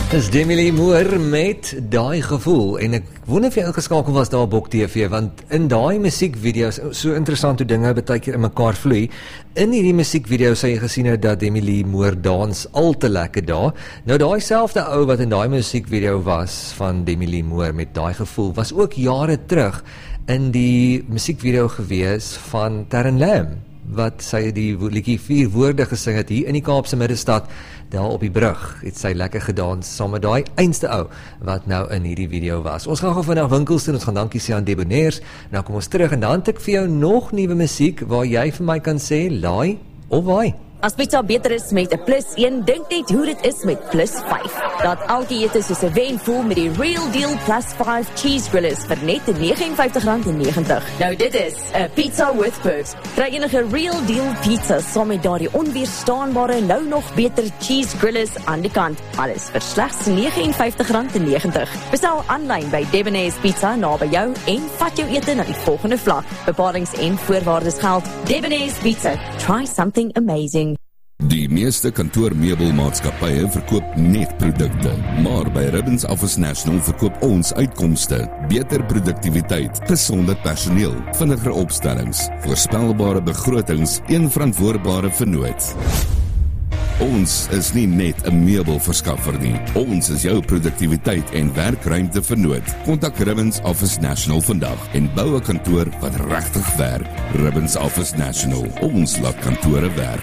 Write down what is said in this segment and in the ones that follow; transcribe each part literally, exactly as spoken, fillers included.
Dis Demi Lee Moore met Daai Gevoel, en ek wonder of jy ingeskakel was daar op Bok T V, want in daai musiekvideo's, so interessant hoe dinge baie keer in mekaar vloei, in hierdie musiekvideo sê jy gesien het dat Demi Lee Moore dans al te lekker daar. Nou daai selfde ou wat in daai musiekvideo was van Demi Lee Moore met Daai Gevoel, was ook jare terug in die musiekvideo gewees van Terren Lam, wat sy die liedjie vier woorde gesing het hier in die Kaapse middestad, daar op die brug, het sy lekker gedans, saam met daai einste ou, wat nou in hierdie video was. Ons gaan gou vandag winkels doen, ons gaan dankie sê aan Debonaires, nou kom ons terug, en dan het ek vir jou nog nuwe musiek, waar jy vir my kan sê, laai of waai. As pizza beter is met 'n plus een, dink net hoe dit is met plus vyf. Dat elke ete soos 'n wen voel met die Real Deal plus vyf cheese grillers vir net vyf en vyftig rand en negentig. Nou dit is 'n pizza with perks. Kry enige Real Deal pizza saam met daardie onweerstaanbare, nou nog beter cheese grillers aan die kant. Alles vir slegs vyf en vyftig rand en negentig. Bestel aanlyn by Debonaires Pizza naby jou en vat jou ete na die volgende vlak. Bepalings en voorwaardes geld. Debonaires Pizza. Try something amazing. Die meeste kantoormeubelmaatskappye verkoop net produkte, maar by Ribbons Office National verkoop ons uitkomste, beter produktiwiteit, gesonde personeel, vinniger opstellings, voorspelbare begrotings en verantwoordbare vernoot. Ons is nie net 'n meubelverskaffer nie, ons is jou produktiwiteit en werkruimte vernoot. Kontak Ribbons Office National vandag en bou 'n kantoor wat regtig werk. Ribbons Office National, ons laat kantore werk.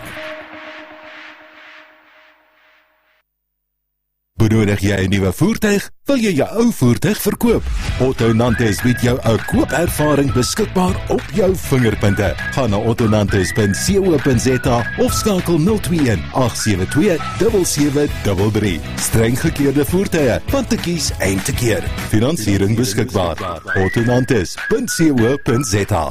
Benodig jy 'n nuwe voertuig? Wil jy jou ou voertuig verkoop? Otto Nantes bied jou 'n koopervaring beskikbaar op jou vingerpunte. Gaan na otto nantes punt co punt za of skakel nul twee een agt sewe twee sewe sewe drie drie. Streng gekeurde voertuie, van te kies en te keer. Finansiering beskikbaar. otto nantes punt co punt za